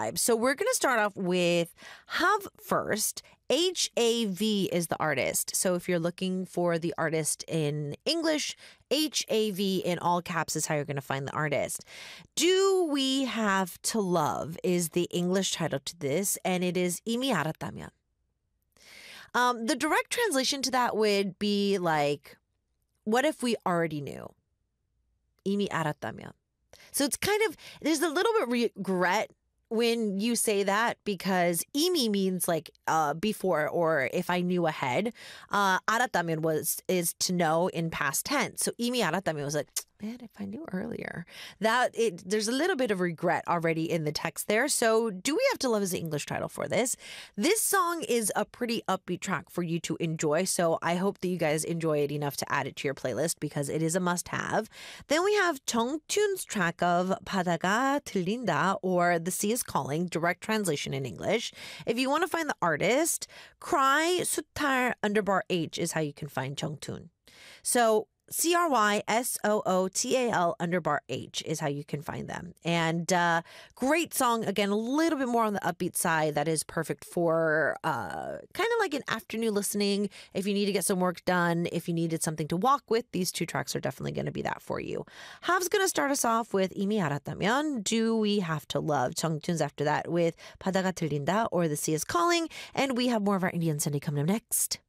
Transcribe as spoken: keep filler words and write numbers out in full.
vibe. So we're going to start off with Have first. H A V is the artist. So if you're looking for the artist in English, H A V in all caps is how you're going to find the artist. Do We Have to Love is the English title to this, and it is 이미 알았다면. Um, the direct translation to that would be like, what if we already knew? 이미 알았다면. So it's kind of, there's a little bit regret when you say that because 이미 means like uh, before or if I knew ahead. Uh, 알았다면 was is to know in past tense. So 이미 알았다면 was like, man, if I knew earlier. That it there's a little bit of regret already in the text there. So Do We Have to Love is the English title for this. This song is a pretty upbeat track for you to enjoy. So I hope that you guys enjoy it enough to add it to your playlist because it is a must-have. Then we have 정tun's track of 바다가 들린다 or The Sea is Calling, direct translation in English. If you want to find the artist, Cry Sutar underbar H is how you can find 정tun. So C R Y S O O T A L underbar H is how you can find them. And uh, great song. Again, a little bit more on the upbeat side. That is perfect for uh, kind of like an afternoon listening. If you need to get some work done, if you needed something to walk with, these two tracks are definitely going to be that for you. Hav's going to start us off with 이미 알았다면, Do We Have to Love. 정tun's after that with 바다가 들린다 or The Sea is Calling. And we have more of our Indian Sunday coming up next.